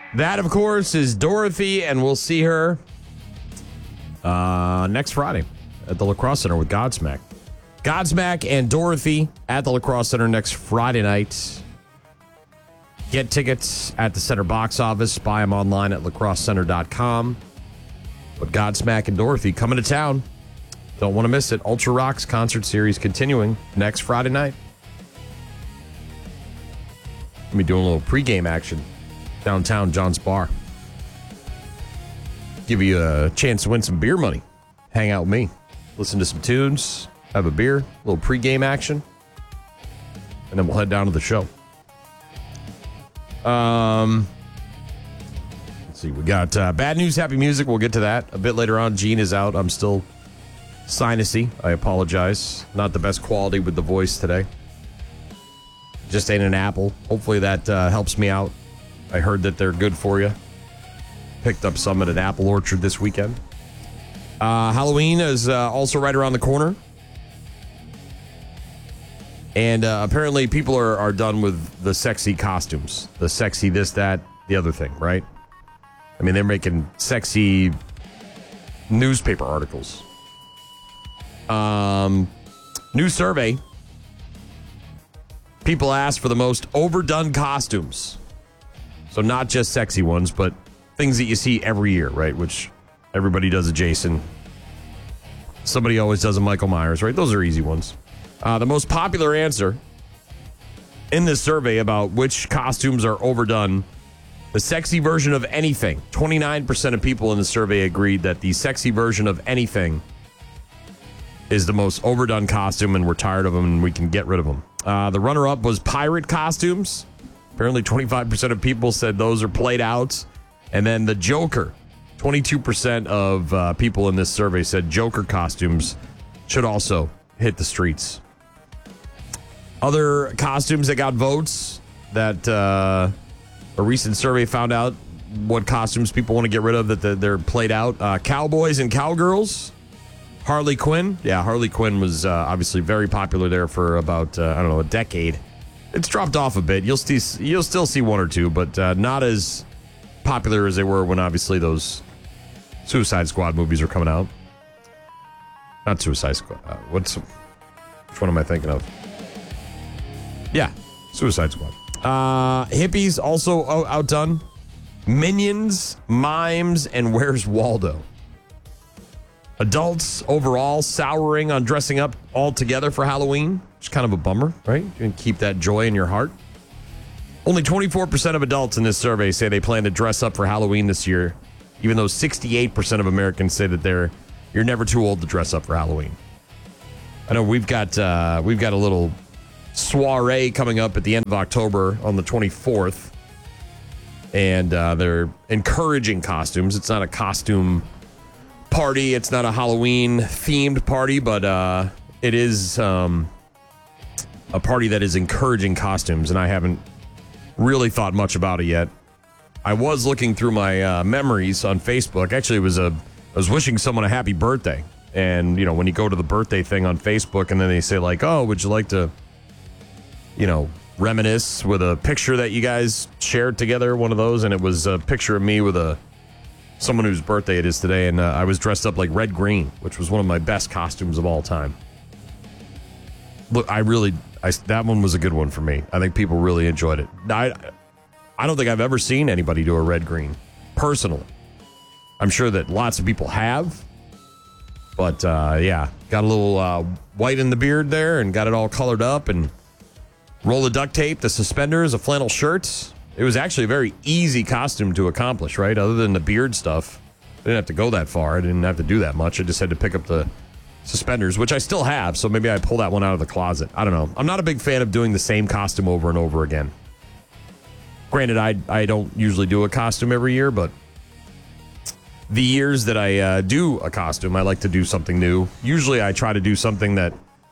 That, of course, is Dorothy, and we'll see her next Friday at the La Crosse Center with Godsmack. Godsmack and Dorothy at the La Crosse Center next Friday night. Get tickets at the Center box office. Buy them online at lacrossecenter.com. But Godsmack and Dorothy coming to town. Don't want to miss it. Ultra Rocks concert series continuing next Friday night. We'll be doing a little pregame action downtown John's Bar. Give you a chance to win some beer money. Hang out with me. Listen to some tunes. Have a beer. A little pregame action. And then we'll head down to the show. Let's see. We got bad news, happy music. We'll get to that a bit later on. Gene is out. I'm still sinusy. I apologize. Not the best quality with the voice today. Just ate an apple. Hopefully that helps me out. I heard that they're good for you. Picked up some at an apple orchard this weekend. Halloween is also right around the corner. And apparently people are done with the sexy costumes. The sexy this, that, the other thing, right? I mean, they're making sexy newspaper articles. New survey. People ask for the most overdone costumes. So not just sexy ones, but things that you see every year, right? Which everybody does a Jason. Somebody always does a Michael Myers, right? Those are easy ones. The most popular answer in this survey about which costumes are overdone, the sexy version of anything. 29% of people in the survey agreed that the sexy version of anything is the most overdone costume, and we're tired of them and we can get rid of them. The runner-up was pirate costumes. Apparently 25% of people said those are played out. And then the Joker. 22% of people in this survey said Joker costumes should also hit the streets. Other costumes that got votes that a recent survey found out what costumes people want to get rid of that they're played out. Cowboys and cowgirls. Harley Quinn. Yeah, Harley Quinn was obviously very popular there for about, a decade. It's dropped off a bit. You'll still see one or two, but not as popular as they were when obviously those Suicide Squad movies are coming out. Not Suicide Squad. Which one am I thinking of? Yeah, Suicide Squad. Hippies also outdone. Minions, Mimes, and Where's Waldo. Adults overall souring on dressing up altogether for Halloween. It's kind of a bummer, right? You can keep that joy in your heart. Only 24% of adults in this survey say they plan to dress up for Halloween this year, even though 68% of Americans say that you're never too old to dress up for Halloween. I know we've got a little soiree coming up at the end of October on the 24th, and they're encouraging costumes. It's not a costume party. It's not a Halloween themed party, but it is a party that is encouraging costumes, and I haven't really thought much about it yet. I was looking through my memories on Facebook. Actually, I was wishing someone a happy birthday, and when you go to the birthday thing on Facebook, and then they say like, "Oh, would you like to, reminisce with a picture that you guys shared together?" One of those, and it was a picture of me with someone whose birthday it is today, and I was dressed up like Red Green, which was one of my best costumes of all time. Look, that one was a good one for me. I think people really enjoyed it. I don't think I've ever seen anybody do a Red Green, personally. I'm sure that lots of people have, but yeah, got a little white in the beard there and got it all colored up and roll of duct tape, the suspenders, a flannel shirt. It was actually a very easy costume to accomplish, right? Other than the beard stuff. I didn't have to go that far. I didn't have to do that much. I just had to pick up the suspenders, which I still have, so maybe I pull that one out of the closet. I don't know. I'm not a big fan of doing the same costume over and over again. Granted, I don't usually do a costume every year, but the years that I do a costume, I like to do something new. Usually I try to do something that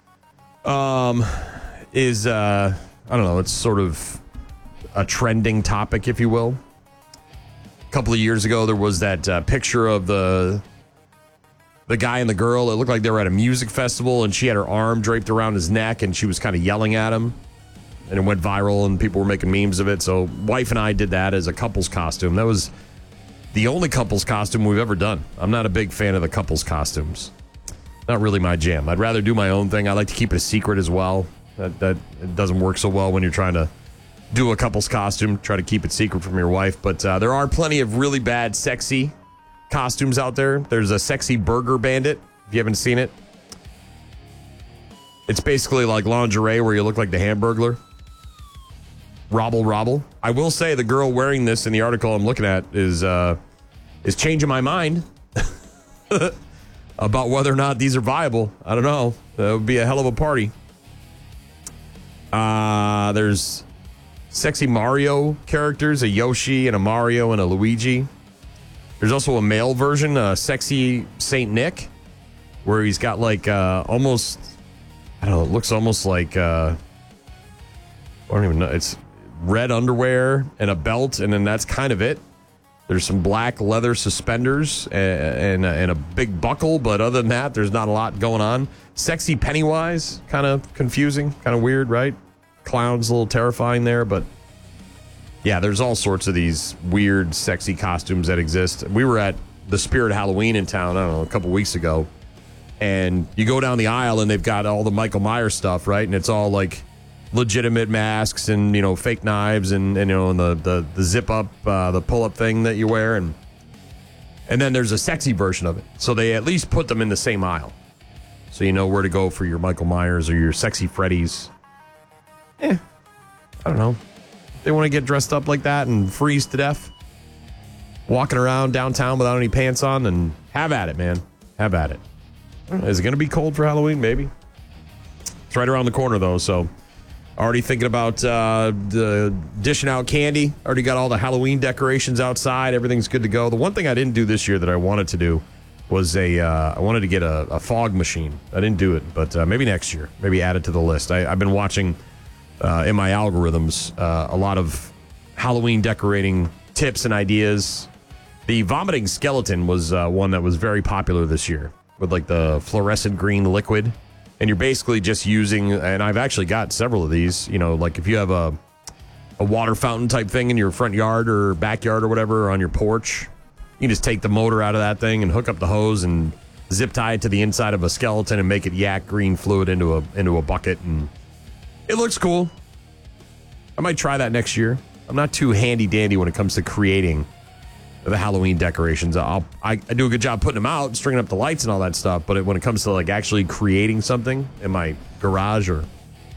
is, I don't know, it's sort of a trending topic, if you will. A couple of years ago, there was that picture of the guy and the girl. It looked like they were at a music festival, and she had her arm draped around his neck, and she was kind of yelling at him. and it went viral, and people were making memes of it. So wife and I did that as a couple's costume. That was the only couple's costume we've ever done. I'm not a big fan of the couple's costumes. Not really my jam. I'd rather do my own thing. I like to keep it a secret as well. That it doesn't work so well when you're trying to do a couple's costume. Try to keep it secret from your wife. But there are plenty of really bad, sexy costumes out there. There's a sexy burger bandit, if you haven't seen it. It's basically like lingerie where you look like the Hamburglar. Robble. I will say the girl wearing this in the article I'm looking at is changing my mind about whether or not these are viable. I don't know. That would be a hell of a party. There's sexy Mario characters, a Yoshi and a Mario and a Luigi. There's also a male version, a sexy Saint Nick, where he's got like almost, I don't know, it looks almost like, I don't even know, it's red underwear and a belt, and then that's kind of it. There's some black leather suspenders and a big buckle, but other than that, there's not a lot going on. Sexy Pennywise, kind of confusing, kind of weird, right? Clown's a little terrifying there, but yeah, there's all sorts of these weird, sexy costumes that exist. We were at the Spirit Halloween in town, I don't know, a couple weeks ago, and you go down the aisle and they've got all the Michael Myers stuff, right? And it's all like legitimate masks and, you know, fake knives and you know, and the zip up, the pull up thing that you wear, and then there's a sexy version of it. So they at least put them in the same aisle, so you know where to go for your Michael Myers or your sexy Freddy's. I don't know. They want to get dressed up like that and freeze to death, walking around downtown without any pants on, and have at it, man. Have at it. I don't know, is it going to be cold for Halloween? Maybe. It's right around the corner, though, so already thinking about dishing out candy. Already got all the Halloween decorations outside. Everything's good to go. The one thing I didn't do this year that I wanted to do was I wanted to get a fog machine. I didn't do it, but maybe next year. Maybe add it to the list. I've been watching in my algorithms a lot of Halloween decorating tips and ideas. The vomiting skeleton was one that was very popular this year with like the fluorescent green liquid. And you're basically just using, and I've actually got several of these, you know, like if you have a water fountain type thing in your front yard or backyard or whatever, or on your porch, you can just take the motor out of that thing and hook up the hose and zip tie it to the inside of a skeleton and make it yak green fluid into a bucket. And it looks cool. I might try that next year. I'm not too handy dandy when it comes to creating the Halloween decorations. I do a good job putting them out, stringing up the lights and all that stuff, but when it comes to like actually creating something in my garage or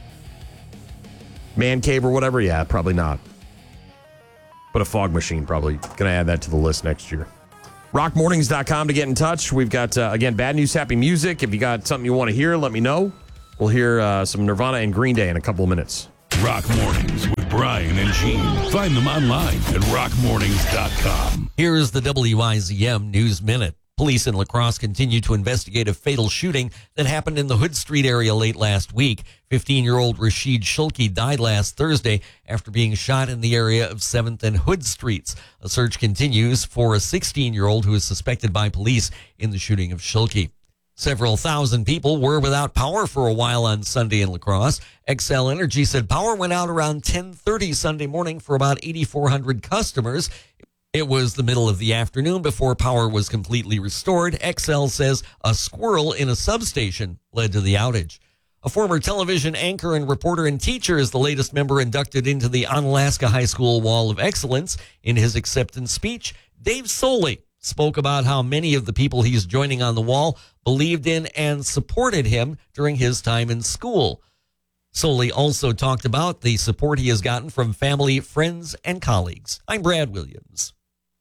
man cave or whatever, yeah, probably not. But a fog machine, probably gonna add that to the list next year. Rockmornings.com to get in touch. We've got again, bad news, happy music. If you got something you want to hear, let me know. We'll hear some Nirvana and Green Day in a couple of minutes. Rock Mornings with Brian and Gene. Find them online at rockmornings.com. Here's the WIZM News Minute. Police in La Crosse continue to investigate a fatal shooting that happened in the Hood Street area late last week. 15-year-old Rashid Shulki died last Thursday after being shot in the area of 7th and Hood Streets. A search continues for a 16-year-old who is suspected by police in the shooting of Shulki. Several thousand people were without power for a while on Sunday in La Crosse. Xcel Energy said power went out around 10:30 Sunday morning for about 8,400 customers. It was the middle of the afternoon before power was completely restored. Xcel says a squirrel in a substation led to the outage. A former television anchor and reporter and teacher is the latest member inducted into the Onalaska High School Wall of Excellence. In his acceptance speech, Dave Soley spoke about how many of the people he's joining on the wall believed in and supported him during his time in school. Soley also talked about the support he has gotten from family, friends, and colleagues. I'm Brad Williams.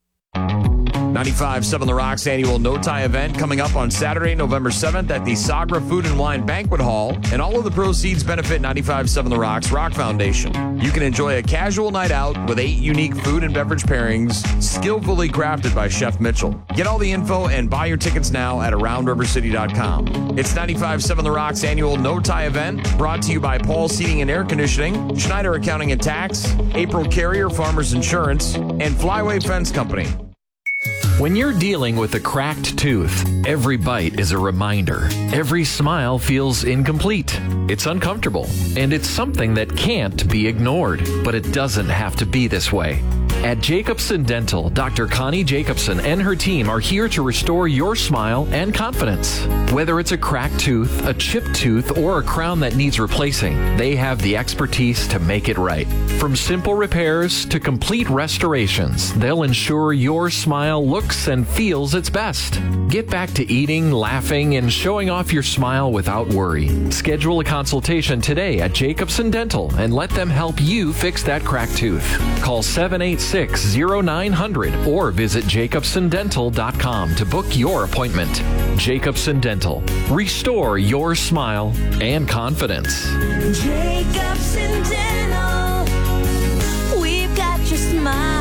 95.7 The Rock's annual No Tie event coming up on Saturday, November 7th at the Sagra Food and Wine Banquet Hall, and all of the proceeds benefit 95.7 The Rock's Rock Foundation. You can enjoy a casual night out with 8 unique food and beverage pairings skillfully crafted by Chef Mitchell. Get all the info and buy your tickets now at AroundRiverCity.com. It's 95.7 The Rock's annual No Tie event, brought to you by Paul Seating and Air Conditioning, Schneider Accounting and Tax, April Carrier Farmers Insurance, and Flyway Fence Company. When you're dealing with a cracked tooth, every bite is a reminder. Every smile feels incomplete. It's uncomfortable, and it's something that can't be ignored. But it doesn't have to be this way. At Jacobson Dental, Dr. Connie Jacobson and her team are here to restore your smile and confidence. Whether it's a cracked tooth, a chipped tooth, or a crown that needs replacing, they have the expertise to make it right. From simple repairs to complete restorations, they'll ensure your smile looks and feels its best. Get back to eating, laughing, and showing off your smile without worry. Schedule a consultation today at Jacobson Dental and let them help you fix that cracked tooth. Call 786-0900 or visit jacobsondental.com to book your appointment. Jacobson Dental. Restore your smile and confidence. Jacobson Dental. We've got your smile.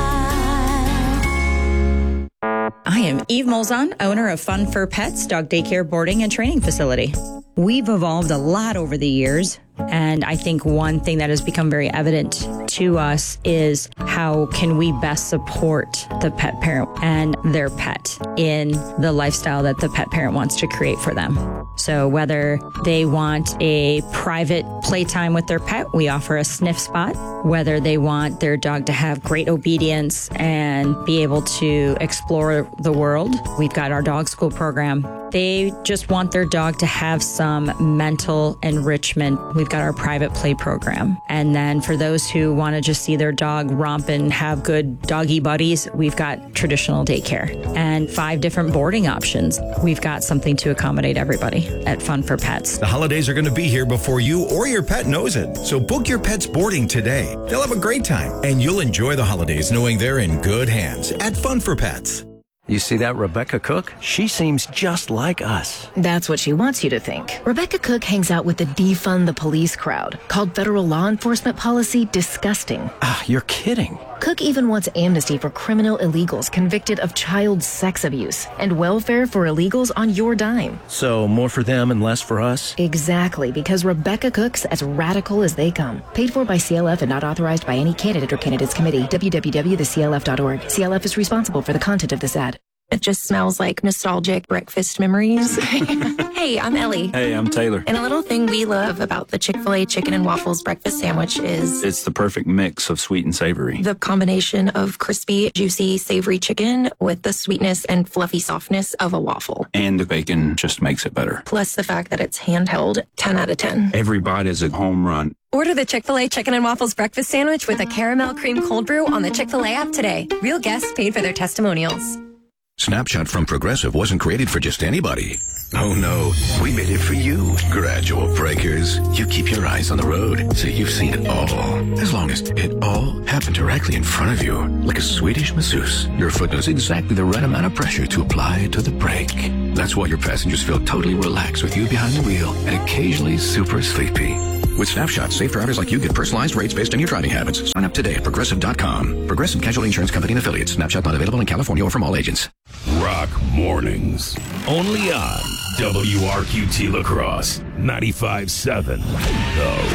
I am Eve Molzon, owner of Fun for Pets, dog daycare, boarding, and training facility. We've evolved a lot over the years, and I think one thing that has become very evident to us is how can we best support the pet parent and their pet in the lifestyle that the pet parent wants to create for them. So whether they want a private playtime with their pet, we offer a sniff spot. Whether they want their dog to have great obedience and be able to explore the world, we've got our dog school program. They just want their dog to have some mental enrichment. We've got our private play program. And then for those who want to just see their dog romp and have good doggy buddies, we've got traditional daycare and 5 different boarding options. We've got something to accommodate everybody at Fun for Pets. The holidays are going to be here before you or your pet knows it. So book your pet's boarding today. They'll have a great time, and you'll enjoy the holidays knowing they're in good hands at Fun for Pets. You see that Rebecca Cook? She seems just like us. That's what she wants you to think. Rebecca Cook hangs out with the defund the police crowd, called federal law enforcement policy disgusting. Ah, you're kidding. Cook even wants amnesty for criminal illegals convicted of child sex abuse and welfare for illegals on your dime. So more for them and less for us? Exactly, because Rebecca Cook's as radical as they come. Paid for by CLF and not authorized by any candidate or candidates committee. www.theclf.org. CLF is responsible for the content of this ad. It just smells like nostalgic breakfast memories. Hey, I'm Ellie. Hey, I'm Taylor. And a little thing we love about the Chick-fil-A chicken and waffles breakfast sandwich is it's the perfect mix of sweet and savory. The combination of crispy, juicy, savory chicken with the sweetness and fluffy softness of a waffle. And the bacon just makes it better. Plus the fact that it's handheld, 10 out of 10. Every bite is a home run. Order the Chick-fil-A Chicken and Waffles Breakfast Sandwich with a caramel cream cold brew on the Chick-fil-A app today. Real guests paid for their testimonials. Snapshot from Progressive wasn't created for just anybody. Oh no, we made it for you. Gradual breakers. You keep your eyes on the road, so you've seen it all. As long as it all happened directly in front of you, like a Swedish masseuse, your foot knows exactly the right amount of pressure to apply to the brake. That's why your passengers feel totally relaxed with you behind the wheel and occasionally super sleepy. With Snapshot, safe drivers like you get personalized rates based on your driving habits. Sign up today at Progressive.com. Progressive Casualty Insurance Company and Affiliates. Snapshot not available in California or from all agents. Rock Mornings. Only on WRQT La Crosse 95.7. The